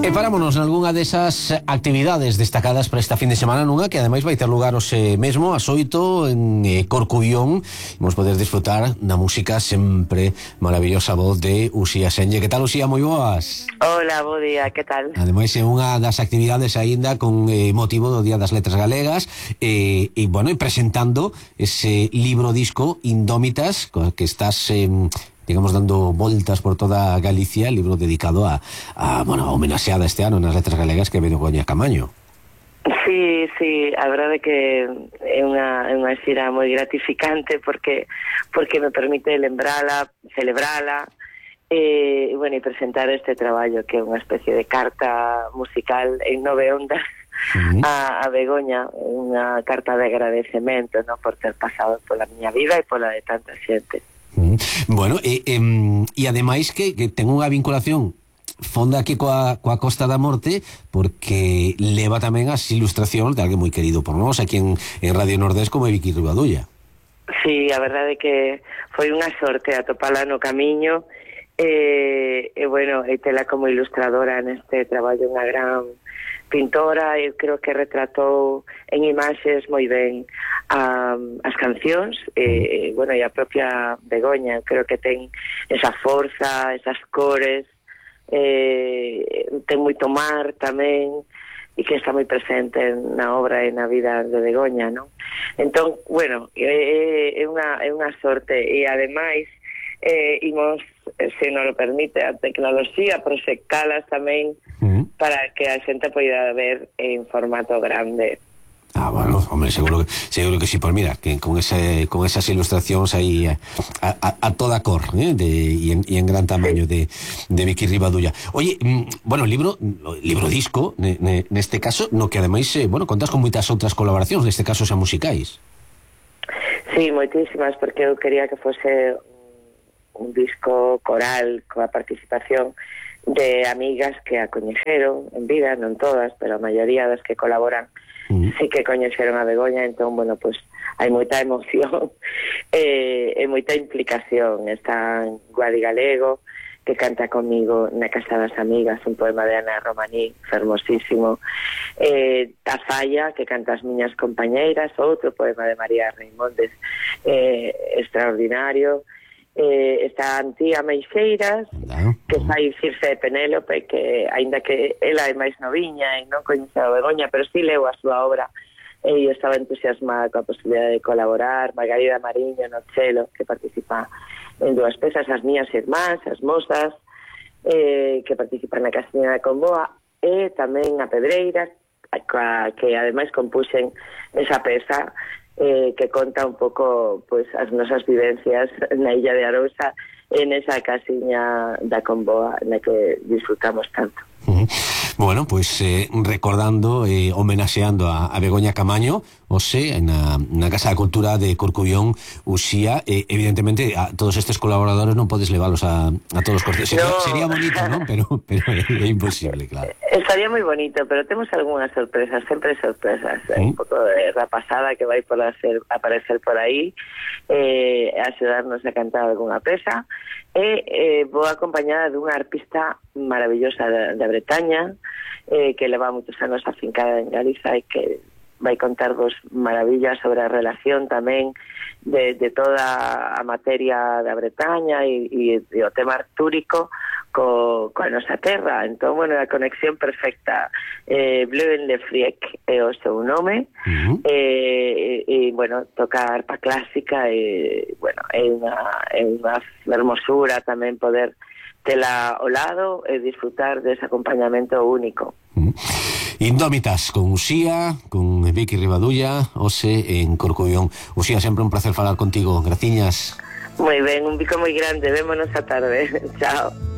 E parámonos nalgunha desas actividades destacadas para esta fin de semana, nunha que ademais vai ter lugar hoxe mesmo ás 8 en Corcubión. Vamos poder disfrutar da música sempre maravillosa voz de Uxía Senlle. Que tal, Uxía? Moi boas. Hola, bo día, que tal? Ademais é unha das actividades aínda con motivo do Día das Letras Galegas e presentando ese libro disco Indómitas que estás digamos, dando voltas por toda Galicia, libro dedicado a homenaxeada este ano nas letras galegas que é Begoña Camaño. Sí, a verdade que é unha xira moi gratificante porque me permite lembrala, celebrala e presentar este traballo que é unha especie de carta musical en 9 ondas a Begoña, unha carta de agradecemento, ¿no?, por ter pasado pola miña vida e pola de tanta xente. Bueno, e ademais que ten unha vinculación fonda aquí coa Costa da Morte, porque leva tamén as ilustracións de alguén moi querido por nós aquí en Radio Nordés, como é Vicky Rivadulla. Sí, a verdade é que foi unha sorte atopala no camiño e tela como ilustradora neste traballo, unha gran pintora. Eu creo que retratou en imaxes moi ben as cancións e a propia Begoña. Creo que ten esa forza, esas cores, ten moito mar tamén e que está moi presente na obra e na vida de Begoña, non? Entón, é unha sorte e ademais imos, se non lo permite a tecnoloxía, proxectalas tamén para que a xente poida ver en formato grande. Bueno, hombre, seguro que sí. Pues mira, que con esas ilustracións aí a toda cor, e en gran tamaño de Vicky Rivadulla. Oye, libro disco neste caso, no que ademais contas con moitas outras colaboracións, neste caso xa musicais. Sí, moitísimas, porque eu quería que fose un disco coral coa participación de amigas que a coñeceron en vida, non todas, pero a maioría das que colaboran sí que coñeceron a Begoña. Entón, hai moita emoción e moita implicación. Está Guadi Galego, que canta comigo na Casa das Amigas, un poema de Ana Romaní fermosísimo. A Falla, que canta As miñas compañeiras, outro poema de María Reimondes extraordinario. Está Antía Meixeiras, que fai Circe de Penélope, que aínda que ela é máis noviña e non coñece a Begoña, pero sí leu a súa obra e eu estaba entusiasmada coa posibilidade de colaborar. Margarida Mariño no cello, que participa en 2 pezas. As miñas irmás, as mozas, que participan na Castiña da Comboa, e tamén a Pedreira, que ademais compuxen esa peza que conta un pouco as nosas vivencias na Illa de Arousa en esa casiña da Comboa na que disfrutamos tanto. Bueno, recordando e homenaxeando a Begoña Camaño hoxe na Casa da Cultura de Corcubión, Uxía. Evidentemente a todos estes colaboradores non podes leválos a todos os cortes. Sería bonito, non? Pero é imposible, claro. Estaría moi bonito, pero temos algunhas sorpresas, sempre sorpresas. Un pouco de rapazada que vai aparecer por aí, axudarnos a cantar algunha peza. Vou acompañada dunha arpista maravillosa da Bretaña, que leva moitos anos afincada en Galiza e que vai contarvos maravillas sobre a relación tamén de toda a materia da Bretaña e o tema artúrico coa nosa terra. Entón, a conexión perfecta. Bleuen Le Friec é o seu nome, toca arpa clásica e, é unha hermosura tamén poder tela ao lado e disfrutar dese acompañamento único. Indómitas con Uxía, con Vicky Rivadulla, hoxe en Corcubión. Uxía, sempre un placer falar contigo. Graciñas. Moi ben, un bico moi grande. Vémonos a tarde. Chao.